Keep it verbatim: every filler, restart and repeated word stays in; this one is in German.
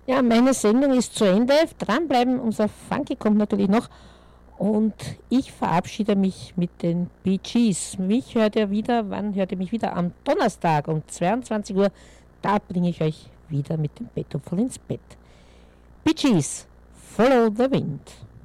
Ja, meine Sendung ist zu Ende. Dranbleiben, unser Funky kommt natürlich noch. Und ich verabschiede mich mit den Bee Gees. Mich hört ihr wieder, wann hört ihr mich wieder? Am Donnerstag um zweiundzwanzig Uhr. Da bringe ich euch wieder mit dem Bettopferl ins Bett. Bee Gees, Follow the Wind.